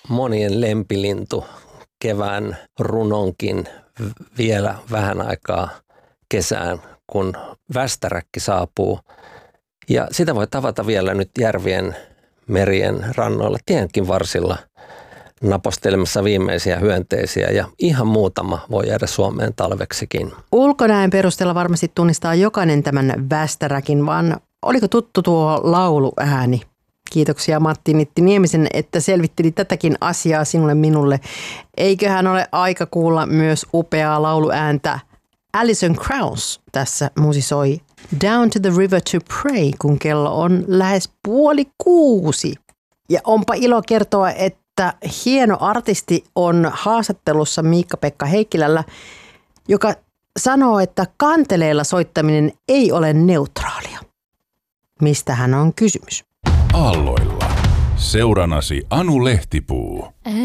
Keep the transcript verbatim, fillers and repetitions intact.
monien lempilintu kevään runonkin vielä vähän aikaa kesään, kun västäräkki saapuu. Ja sitä voi tavata vielä nyt järvien, merien rannoilla, tienkin varsilla napostelemassa viimeisiä hyönteisiä ja ihan muutama voi jäädä Suomeen talveksikin. Ulkonäön perusteella varmasti tunnistaa jokainen tämän västäräkin, vaan oliko tuttu tuo lauluääni? Kiitoksia Matti Nitti-Niemisen, että selvittelit tätäkin asiaa sinulle minulle. Eiköhän ole aika kuulla myös upeaa lauluääntä. Alison Krauss tässä musisoi Down to the River to Pray, kun kello on lähes puoli kuusi. Ja onpa ilo kertoa, että hieno artisti on haastattelussa Miikka-Pekka Heikkilällä, joka sanoo, että kanteleilla soittaminen ei ole neutraalia. Mistähän on kysymys? Aalloilla. Seuranasi Anu Lehtipuu.